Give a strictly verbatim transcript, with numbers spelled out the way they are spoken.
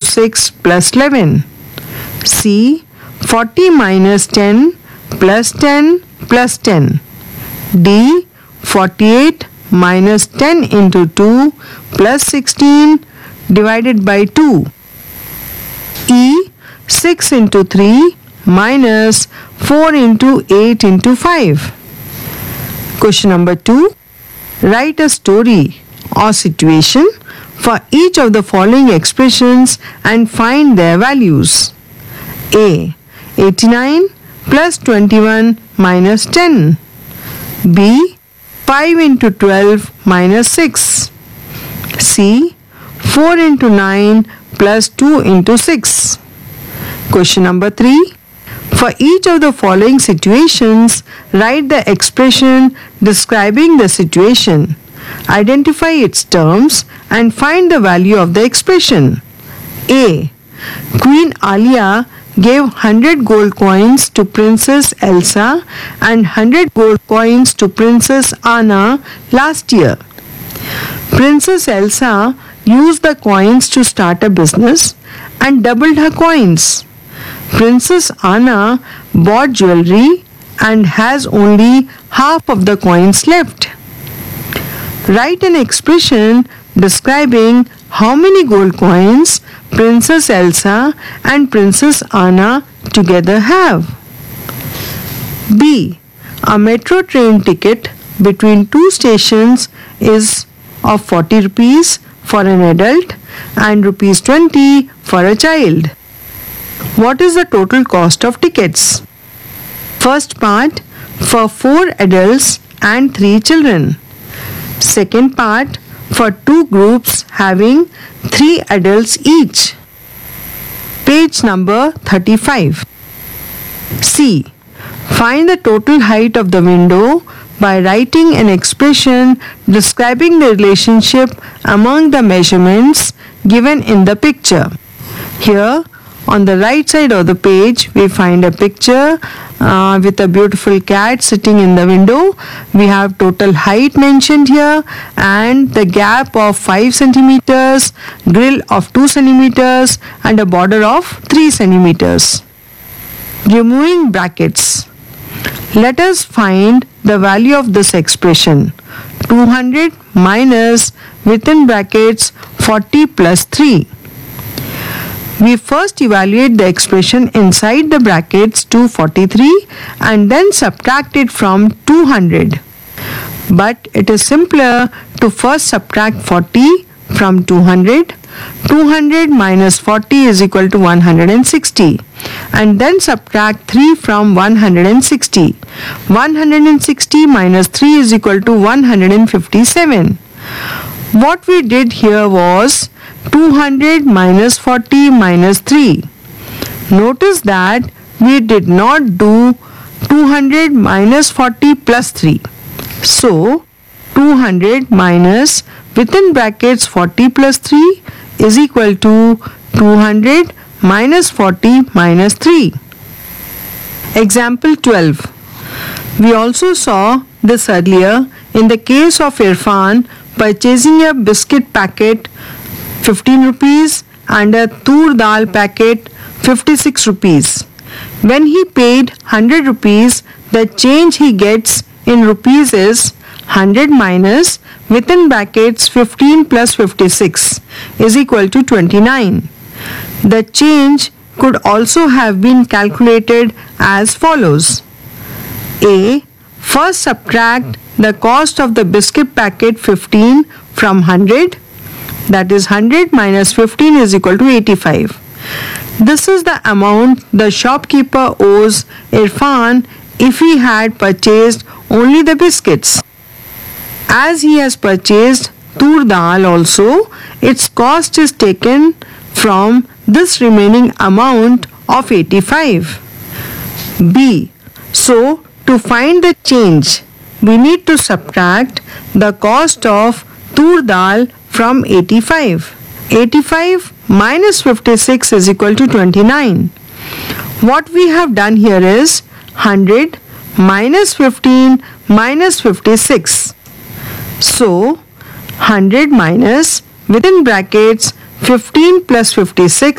six plus eleven. C. forty minus ten plus ten plus ten. D. forty-eight minus ten into two plus sixteen divided by two. E. six into three minus four into eight into five. Question number two. Write a story or situation for each of the following expressions and find their values. A. eighty-nine plus twenty-one minus ten. B. five into twelve minus six. C. four into nine plus two into six. Question number three. For each of the following situations, write the expression describing the situation. Identify its terms and find the value of the expression. A. Queen Alia gave one hundred gold coins to Princess Elsa and one hundred gold coins to Princess Anna last year. Princess Elsa used the coins to start a business and doubled her coins. Princess Anna bought jewelry and has only half of the coins left. Write an expression describing how many gold coins Princess Elsa and Princess Anna together have. B. A metro train ticket between two stations is of forty rupees for an adult and rupees twenty for a child. What is the total cost of tickets? First part, for four adults and three children. Second part, for two groups having three adults each. Page number thirty-five. C. Find the total height of the window by writing an expression describing the relationship among the measurements given in the picture. Here, on the right side of the page, we find a picture uh, with a beautiful cat sitting in the window. We have total height mentioned here and the gap of five centimeters, grill of two centimeters and a border of three centimeters. Removing brackets. Let us find the value of this expression. two hundred minus within brackets forty plus three. We first evaluate the expression inside the brackets two hundred forty-three and then subtract it from two hundred. But it is simpler to first subtract forty from two hundred. two hundred minus forty is equal to one hundred sixty and then subtract three from one hundred sixty. one hundred sixty minus three is equal to one hundred fifty-seven. What we did here was two hundred minus forty minus three. Notice that we did not do two hundred minus forty plus three. So, two hundred minus within brackets forty plus three is equal to two hundred minus forty minus three. Example twelve. We also saw this earlier in the case of Irfan purchasing a biscuit packet fifteen rupees and a tur dal packet fifty-six rupees. When he paid one hundred rupees, the change he gets in rupees is one hundred minus within brackets fifteen plus fifty-six is equal to twenty-nine. The change could also have been calculated as follows. A. First subtract the cost of the biscuit packet fifteen from one hundred. That is one hundred minus fifteen is equal to eighty-five. This is the amount the shopkeeper owes Irfan if he had purchased only the biscuits. As he has purchased tur dal also, its cost is taken from this remaining amount of eighty-five. B. So, to find the change, we need to subtract the cost of tur dal from eighty-five. eighty-five minus fifty-six is equal to twenty-nine. What we have done here is one hundred minus fifteen minus fifty-six. So, one hundred minus within brackets fifteen plus fifty-six